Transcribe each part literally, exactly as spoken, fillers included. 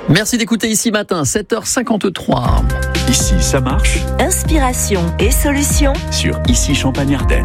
Merci d'écouter Ici Matin, sept heures cinquante-trois. Ici, ça marche. Inspiration et solutions Sur Ici Champagne-Ardenne.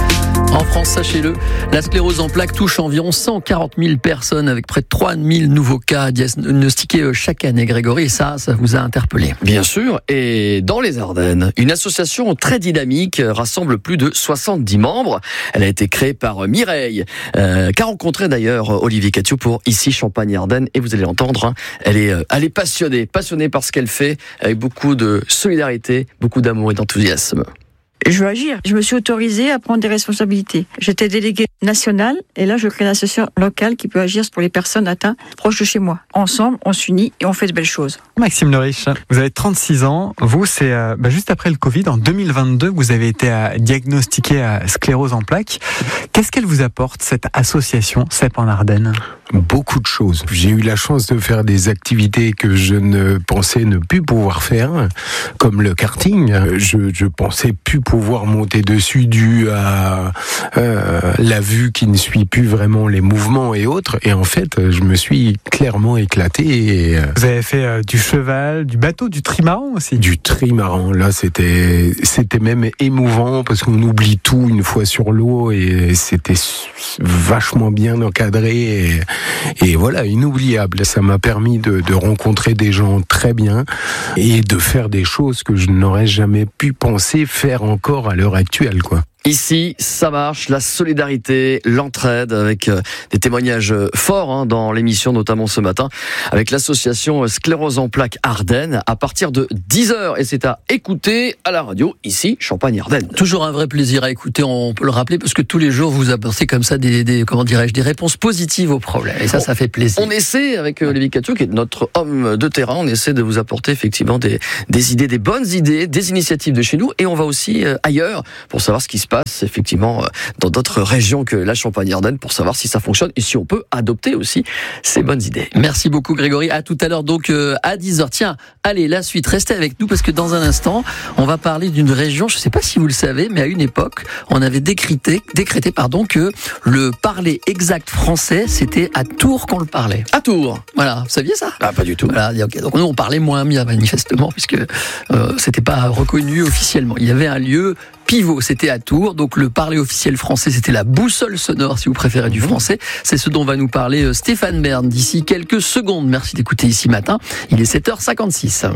En France, sachez-le, la sclérose en plaques touche environ cent quarante mille personnes avec près de trois mille nouveaux cas diagnostiqués chaque année, Grégory. Et ça, ça vous a interpellé. Bien sûr. Et dans les Ardennes, une association très dynamique rassemble plus de soixante-dix membres. Elle a été créée par Mireille, euh, qu'a rencontré d'ailleurs Olivier Catio pour Ici Champagne-Ardenne. Et vous allez l'entendre, hein, elle est, elle est passionnée, passionnée par ce qu'elle fait, avec beaucoup de solidarité, beaucoup d'amour et d'enthousiasme. Je veux agir. Je me suis autorisée à prendre des responsabilités. J'étais déléguée nationale et là, je crée une association locale qui peut agir pour les personnes atteintes proches de chez moi. Ensemble, on s'unit et on fait de belles choses. Maxime Lerich, vous avez trente-six ans. Vous, c'est euh, bah, juste après le Covid, en deux mille vingt-deux, vous avez été euh, diagnostiqué à sclérose en plaques. Qu'est-ce qu'elle vous apporte, cette association C E P en Ardennes ? Beaucoup de choses. J'ai eu la chance de faire des activités que je ne pensais ne plus pouvoir faire, comme le karting. Je, je pensais plus pouvoir monter dessus dû à euh, la vue qui ne suit plus vraiment les mouvements et autres. Et en fait, je me suis clairement éclaté. Et, euh, vous avez fait euh, du cheval, du bateau, du trimaran aussi. Du trimaran. Là, c'était c'était même émouvant parce qu'on oublie tout une fois sur l'eau et c'était vachement bien encadré. Et, Et voilà, inoubliable. Ça m'a permis de, de rencontrer des gens très bien et de faire des choses que je n'aurais jamais pu penser faire encore à l'heure actuelle, quoi. Ici, ça marche, la solidarité, l'entraide, avec des témoignages forts hein, dans l'émission, notamment ce matin, avec l'association Sclérose en plaques Ardennes, à partir de dix heures. Et c'est à écouter à la radio, ici, Champagne-Ardenne. Toujours un vrai plaisir à écouter, on peut le rappeler, parce que tous les jours, vous apportez comme ça des, des comment dirais-je, des réponses positives aux problèmes. Et ça, ça fait plaisir. On essaie, avec Olivier Catio, qui est notre homme de terrain, on essaie de vous apporter effectivement des, des idées, des bonnes idées, des initiatives de chez nous. Et on va aussi euh, ailleurs pour savoir ce qui se passe effectivement dans d'autres régions que la Champagne-Ardenne pour savoir si ça fonctionne et si on peut adopter aussi ces bonnes idées. Merci beaucoup Grégory, à tout à l'heure donc euh, à dix heures. Tiens, allez, la suite, restez avec nous parce que dans un instant, on va parler d'une région, je ne sais pas si vous le savez, mais à une époque, on avait décrété, décrété pardon, que le parler exact français, c'était à Tours qu'on le parlait. À Tours. Voilà, vous saviez ça ? Ah, pas du tout. Voilà, okay. Donc nous on parlait moins bien manifestement puisque euh, c'était pas reconnu officiellement. Il y avait un lieu pivot, c'était à Tours, donc le parler officiel français, c'était la boussole sonore, si vous préférez du français. C'est ce dont va nous parler Stéphane Bern d'ici quelques secondes. Merci d'écouter Ici Matin, il est sept heures cinquante-six.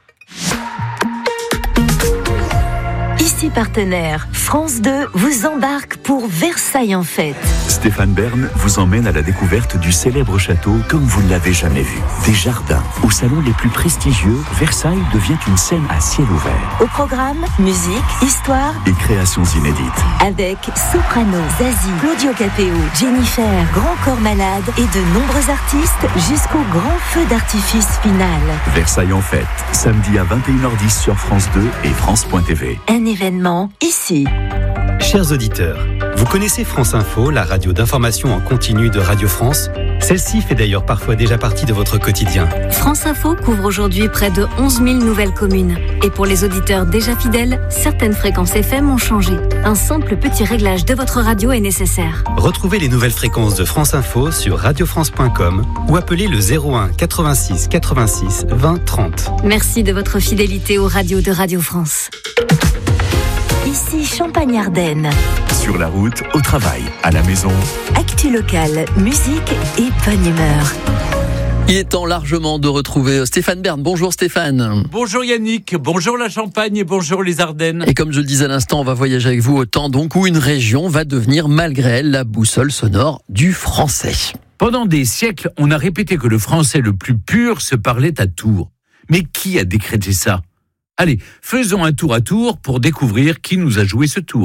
Ici Partenaire, France deux vous embarque pour Versailles en fête. Stéphane Bern vous emmène à la découverte du célèbre château comme vous ne l'avez jamais vu. Des jardins, aux salons les plus prestigieux, Versailles devient une scène à ciel ouvert. Au programme, musique, histoire et créations inédites. Avec Soprano, Zazie, Claudio Capéo, Jennifer, Grand Corps Malade et de nombreux artistes jusqu'au grand feu d'artifice final. Versailles en fête, samedi à vingt et une heures dix sur France deux et France point T V. Un événement ici. Chers auditeurs, vous connaissez France Info, la radio d'information en continu de Radio France ? Celle-ci fait d'ailleurs parfois déjà partie de votre quotidien. France Info couvre aujourd'hui près de onze mille nouvelles communes. Et pour les auditeurs déjà fidèles, certaines fréquences F M ont changé. Un simple petit réglage de votre radio est nécessaire. Retrouvez les nouvelles fréquences de France Info sur radio france point com ou appelez le zéro un quatre-vingt-six quatre-vingt-six vingt trente. Merci de votre fidélité aux radios de Radio France. Ici Champagne-Ardenne. Sur la route, au travail, à la maison. Actu locale, musique et bonne humeur. Il est temps largement de retrouver Stéphane Bern. Bonjour Stéphane. Bonjour Yannick, bonjour la Champagne et bonjour les Ardennes. Et comme je le disais à l'instant, on va voyager avec vous au temps donc où une région va devenir malgré elle la boussole sonore du français. Pendant des siècles, on a répété que le français le plus pur se parlait à Tours. Mais qui a décrété ça ? Allez, faisons un tour à Tours pour découvrir qui nous a joué ce tour.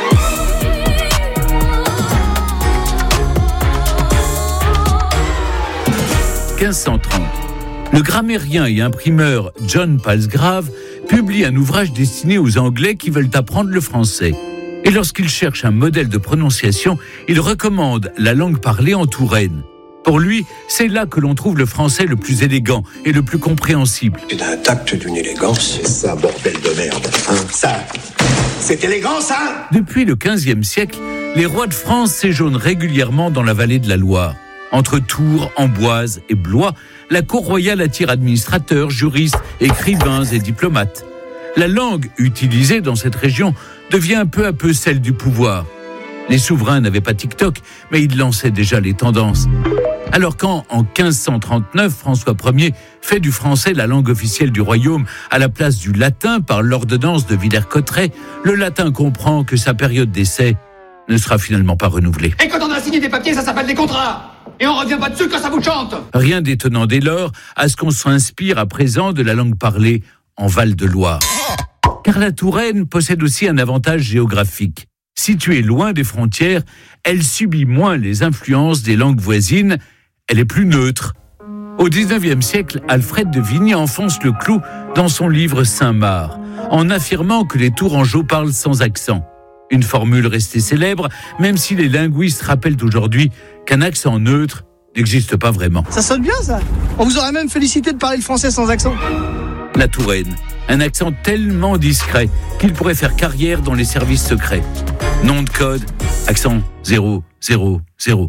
quinze cent trente. Le grammairien et imprimeur John Palsgrave publie un ouvrage destiné aux Anglais qui veulent apprendre le français. Et lorsqu'il cherche un modèle de prononciation, il recommande la langue parlée en Touraine. Pour lui, c'est là que l'on trouve le français le plus élégant et le plus compréhensible. C'est un tact d'une élégance. C'est ça, bordel de merde. Hein, ça, c'est élégant, ça ? Depuis le quinzième siècle, les rois de France séjournent régulièrement dans la vallée de la Loire. Entre Tours, Amboise et Blois, la cour royale attire administrateurs, juristes, écrivains et diplomates. La langue utilisée dans cette région devient peu à peu celle du pouvoir. Les souverains n'avaient pas TikTok, mais ils lançaient déjà les tendances. Alors quand, en quinze cent trente-neuf, François Ier fait du français la langue officielle du royaume à la place du latin par l'ordonnance de Villers-Cotterêts, le latin comprend que sa période d'essai ne sera finalement pas renouvelée. Et quand on a signé des papiers, ça s'appelle des contrats. Et on revient pas dessus quand ça vous chante. Rien d'étonnant dès lors à ce qu'on s'inspire à présent de la langue parlée en Val-de-Loire. Car la Touraine possède aussi un avantage géographique. Située loin des frontières, elle subit moins les influences des langues voisines, elle est plus neutre. Au dix-neuvième siècle, Alfred de Vigny enfonce le clou dans son livre Saint-Marc, en affirmant que les Tourangeaux parlent sans accent. Une formule restée célèbre, même si les linguistes rappellent aujourd'hui qu'un accent neutre n'existe pas vraiment. Ça sonne bien ça. On vous aurait même félicité de parler le français sans accent. La Touraine, un accent tellement discret qu'il pourrait faire carrière dans les services secrets. Nom de code, accent zéro zéro zéro.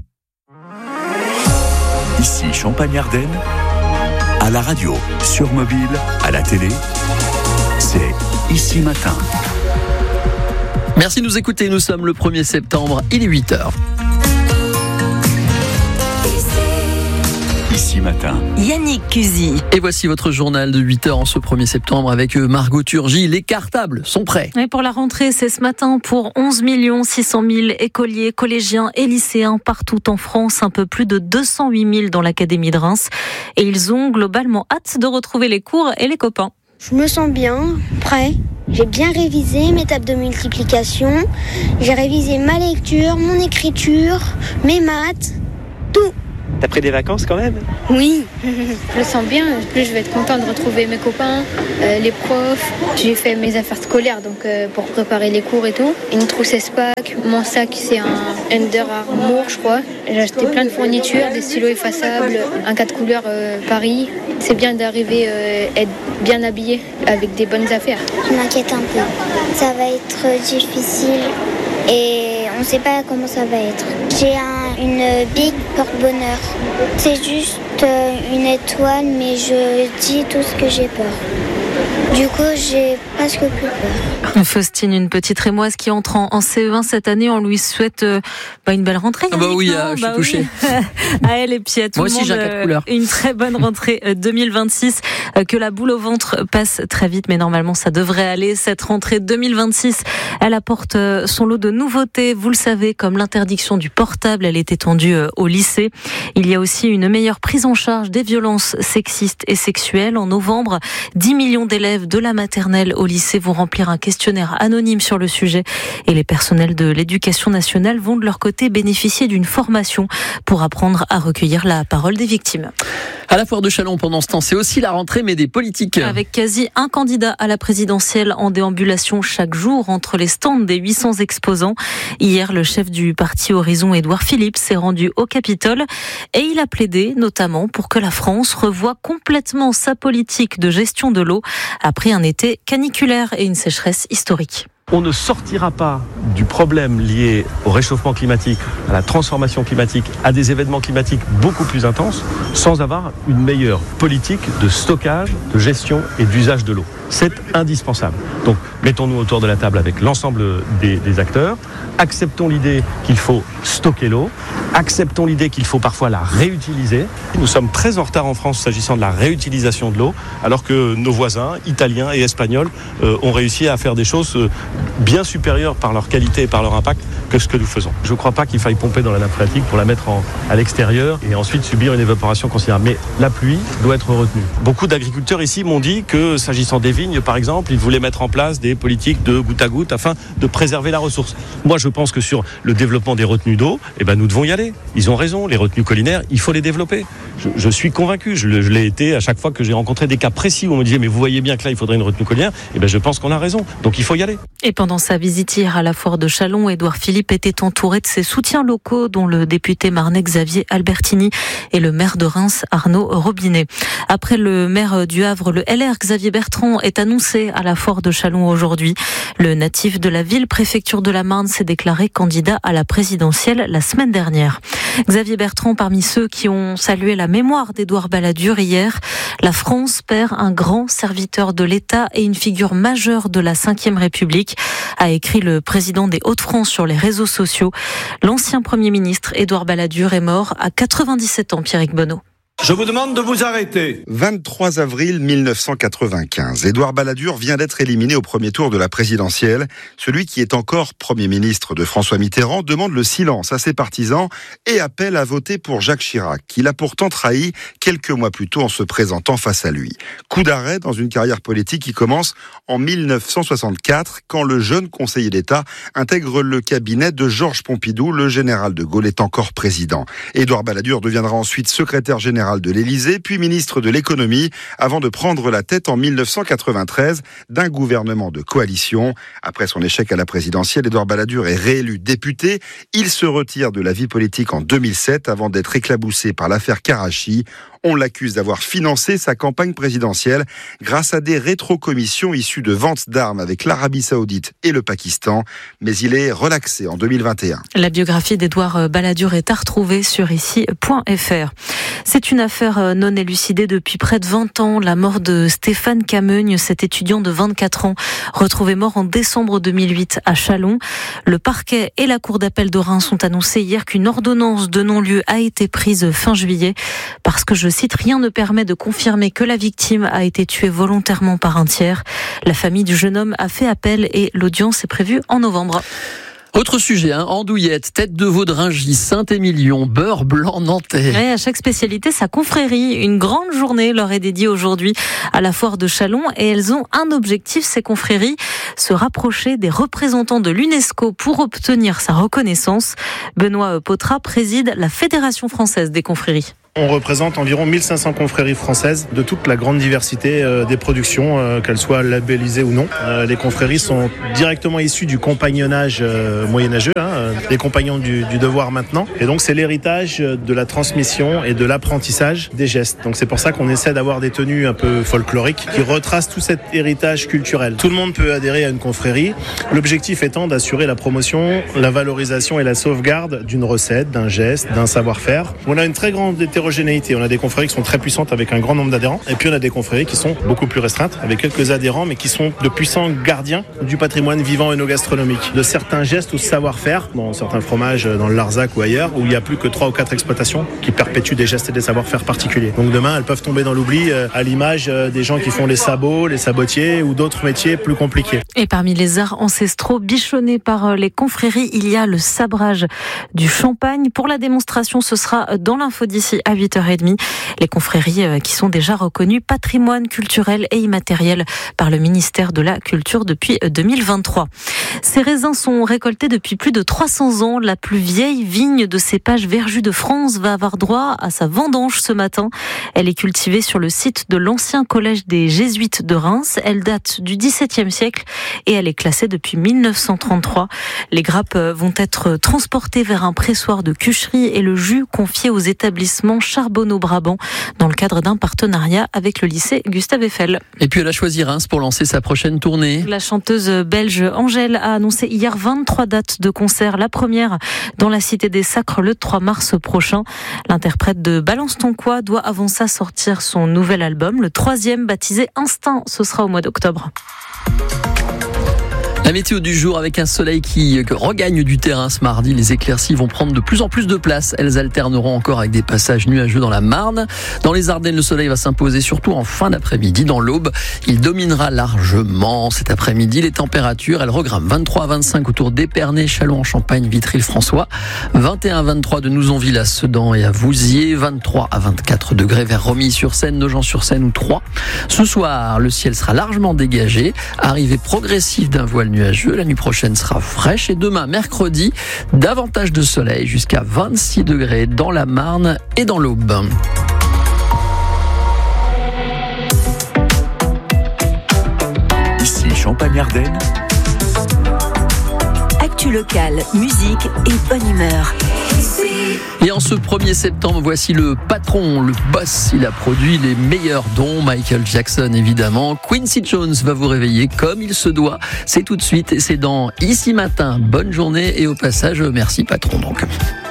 Ici Champagne-Ardenne, à la radio, sur mobile, à la télé, c'est Ici Matin. Merci de nous écouter, nous sommes le premier septembre, il est huit heures. Ici Matin. Yannick Cusy. Et voici votre journal de huit heures en ce premier septembre avec Margot Turgy. Les cartables sont prêts. Et pour la rentrée, c'est ce matin pour onze millions six cent mille écoliers, collégiens et lycéens partout en France, un peu plus de deux cent huit mille dans l'académie de Reims. Et ils ont globalement hâte de retrouver les cours et les copains. Je me sens bien, prêt. J'ai bien révisé mes tables de multiplication. J'ai révisé ma lecture, mon écriture, mes maths, tout. T'as pris des vacances quand même ? Oui. Je le sens bien. En plus, je vais être contente de retrouver mes copains, euh, les profs. J'ai fait mes affaires scolaires donc euh, pour préparer les cours et tout. Une trousse Espac. Mon sac, c'est un Under Armour, je crois. J'ai acheté plein de fournitures, des stylos effaçables, un quatre couleurs euh, Paris. C'est bien d'arriver euh, être bien habillé avec des bonnes affaires. Je m'inquiète un peu. Ça va être difficile et on ne sait pas comment ça va être. J'ai un, une big porte-bonheur. C'est juste euh, une étoile, mais je dis tout ce que j'ai peur. Du coup, j'ai presque plus peur. Faustine, une petite Rémoise qui entre en, en C E un cette année, on lui souhaite euh, bah, une belle rentrée. Ah bah oui, euh, je suis bah touchée. Oui. À elle et puis à tout Moi le aussi, monde. j'ai un quatre couleurs. Une très bonne rentrée deux mille vingt-six. Euh, que la boule au ventre passe très vite, mais normalement ça devrait aller. Cette rentrée deux mille vingt-six, elle apporte son lot de nouveautés. Vous le savez, comme l'interdiction du portable, elle est étendue au lycée. Il y a aussi une meilleure prise en charge des violences sexistes et sexuelles. En novembre, dix millions d'élèves de la maternelle au lycée vont remplir un questionnaire anonyme sur le sujet et les personnels de l'éducation nationale vont de leur côté bénéficier d'une formation pour apprendre à recueillir la parole des victimes. À la foire de Châlons, pendant ce temps, c'est aussi la rentrée, mais des politiques. Avec quasi un candidat à la présidentielle en déambulation chaque jour entre les stands des huit cents exposants. Hier, le chef du parti Horizon, Édouard Philippe, s'est rendu au Capitole et il a plaidé notamment pour que la France revoie complètement sa politique de gestion de l'eau après un été caniculaire et une sécheresse historique. On ne sortira pas du problème lié au réchauffement climatique, à la transformation climatique, à des événements climatiques beaucoup plus intenses, sans avoir une meilleure politique de stockage, de gestion et d'usage de l'eau. C'est indispensable. Donc, mettons-nous autour de la table avec l'ensemble des, des acteurs, acceptons l'idée qu'il faut stocker l'eau, acceptons l'idée qu'il faut parfois la réutiliser. Nous sommes très en retard en France s'agissant de la réutilisation de l'eau, alors que nos voisins, italiens et espagnols, euh, ont réussi à faire des choses euh, bien supérieures par leur qualité et par leur impact que ce que nous faisons. Je ne crois pas qu'il faille pomper dans la nappe phréatique pour la mettre en, à l'extérieur et ensuite subir une évaporation considérable. Mais la pluie doit être retenue. Beaucoup d'agriculteurs ici m'ont dit que, s'agissant des vignes, par exemple, ils voulaient mettre en place des politiques de goutte à goutte afin de préserver la ressource. Moi, je pense que sur le développement des retenues d'eau, eh ben, nous devons y aller. Ils ont raison, les retenues collinaires, il faut les développer. Je, je suis convaincu, je, le, je l'ai été à chaque fois que j'ai rencontré des cas précis où on me disait mais vous voyez bien que là, il faudrait une retenue collinaire. Eh ben, je pense qu'on a raison, donc il faut y aller. Et pendant sa visite hier à la foire de Châlons, Édouard Philippe était entouré de ses soutiens locaux, dont le député marnais Xavier Albertini et le maire de Reims, Arnaud Robinet. Après le maire du Havre, le L R Xavier Bertrand est annoncé à la foire de Châlons aujourd'hui. Le natif de la ville, préfecture de la Marne, s'est déclaré candidat à la présidentielle la semaine dernière. Xavier Bertrand, parmi ceux qui ont salué la mémoire d'Édouard Balladur hier, la France perd un grand serviteur de l'État et une figure majeure de la cinquième République, a écrit le président des Hauts-de-France sur les réseaux sociaux. L'ancien Premier ministre Édouard Balladur est mort à quatre-vingt-dix-sept ans, Pierrick Bonneau. Je vous demande de vous arrêter. vingt-trois avril mille neuf cent quatre-vingt-quinze. Édouard Balladur vient d'être éliminé au premier tour de la présidentielle. Celui qui est encore Premier ministre de François Mitterrand demande le silence à ses partisans et appelle à voter pour Jacques Chirac, qu'il a pourtant trahi quelques mois plus tôt en se présentant face à lui. Coup d'arrêt dans une carrière politique qui commence en mille neuf cent soixante-quatre, quand le jeune conseiller d'État intègre le cabinet de Georges Pompidou. Le général de Gaulle est encore président. Édouard Balladur deviendra ensuite secrétaire général de l'Élysée, puis ministre de l'économie, avant de prendre la tête en mille neuf cent quatre-vingt-treize d'un gouvernement de coalition. Après son échec à la présidentielle, Édouard Balladur est réélu député. Il se retire de la vie politique en deux mille sept avant d'être éclaboussé par l'affaire Karachi. On l'accuse d'avoir financé sa campagne présidentielle grâce à des rétrocommissions issues de ventes d'armes avec l'Arabie Saoudite et le Pakistan. Mais il est relaxé en deux mille vingt et un. La biographie d'Édouard Balladur est à retrouver sur ici point f r. C'est une affaire non élucidée depuis près de vingt ans. La mort de Stéphane Cameugne, cet étudiant de vingt-quatre ans, retrouvé mort en décembre deux mille huit à Châlons. Le parquet et la cour d'appel de Reims ont annoncé hier qu'une ordonnance de non-lieu a été prise fin juillet parce que, je cite, rien ne permet de confirmer que la victime a été tuée volontairement par un tiers. La famille du jeune homme a fait appel et l'audience est prévue en novembre. Autre sujet, hein, andouillette, tête de veau de Rungis, Saint-Émilion, beurre blanc nantais. Ouais, à chaque spécialité, sa confrérie. Une grande journée leur est dédiée aujourd'hui à la foire de Châlons et elles ont un objectif, ces confréries, se rapprocher des représentants de l'UNESCO pour obtenir sa reconnaissance. Benoît Potra préside la Fédération française des confréries. On représente environ mille cinq cents confréries françaises de toute la grande diversité euh, des productions, euh, qu'elles soient labellisées ou non. Euh, les confréries sont directement issues du compagnonnage euh, moyenâgeux, hein, les compagnons du, du devoir maintenant. Et donc c'est l'héritage de la transmission et de l'apprentissage des gestes. Donc c'est pour ça qu'on essaie d'avoir des tenues un peu folkloriques qui retracent tout cet héritage culturel. Tout le monde peut adhérer à une confrérie. L'objectif étant d'assurer la promotion, la valorisation et la sauvegarde d'une recette, d'un geste, d'un savoir-faire. On a une très grande hétérogénéité. On a des confréries qui sont très puissantes avec un grand nombre d'adhérents et puis on a des confréries qui sont beaucoup plus restreintes avec quelques adhérents mais qui sont de puissants gardiens du patrimoine vivant œnogastronomique, de certains gestes ou savoir-faire dans certains fromages dans le Larzac ou ailleurs où il n'y a plus que trois ou quatre exploitations qui perpétuent des gestes et des savoir-faire particuliers. Donc demain elles peuvent tomber dans l'oubli à l'image des gens qui font les sabots, les sabotiers ou d'autres métiers plus compliqués. Et parmi les arts ancestraux bichonnés par les confréries, il y a le sabrage du champagne. Pour la démonstration, ce sera dans l'info d'ici à huit heures trente. Les confréries qui sont déjà reconnues patrimoine culturel et immatériel par le ministère de la Culture depuis deux mille vingt-trois. Ces raisins sont récoltés depuis plus de trois cents ans. La plus vieille vigne de cépage verjus de France va avoir droit à sa vendange ce matin. Elle est cultivée sur le site de l'ancien collège des Jésuites de Reims. Elle date du dix-septième siècle et elle est classée depuis mille neuf cent trente-trois. Les grappes vont être transportées vers un pressoir de Cucherie et le jus confié aux établissements Charbonneau-Brabant dans le cadre d'un partenariat avec le lycée Gustave Eiffel. Et puis elle a choisi Reims pour lancer sa prochaine tournée. La chanteuse belge Angèle a annoncé hier vingt-trois dates de concert. La première dans la Cité des Sacres le trois mars prochain. L'interprète de Balance ton quoi doit avant ça sortir son nouvel album. Le troisième, baptisé Instinct, ce sera au mois d'octobre. La météo du jour avec un soleil qui regagne du terrain ce mardi. Les éclaircies vont prendre de plus en plus de place. Elles alterneront encore avec des passages nuageux dans la Marne. Dans les Ardennes, le soleil va s'imposer surtout en fin d'après-midi. Dans l'Aube, il dominera largement cet après-midi. Les températures, elles regrimpent vingt-trois à vingt-cinq autour d'Épernay, Châlons en Champagne, Vitry-le-François. vingt et un à vingt-trois de Nouzonville à Sedan et à Vouziers. vingt-trois à vingt-quatre degrés vers Romilly-sur-Seine, Nogent-sur-Seine ou Troyes. Ce soir, le ciel sera largement dégagé. Arrivée progressive d'un voile nuageux. La nuit prochaine sera fraîche et demain, mercredi, davantage de soleil jusqu'à vingt-six degrés dans la Marne et dans l'Aube. Ici Champagne-Ardenne. Actu locale, musique et bonne humeur. Et en ce premier septembre, voici le patron, le boss. Il a produit les meilleurs dons. Michael Jackson, évidemment. Quincy Jones va vous réveiller comme il se doit. C'est tout de suite et c'est dans Ici Matin. Bonne journée et au passage, merci patron donc.